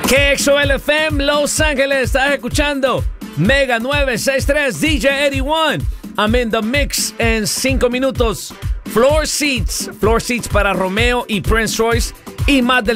KXOL FM Los Ángeles, estás escuchando Mega 963 DJ 81. I'm in the mix en 5 minutos. Floor seats para Romeo y Prince Royce y más del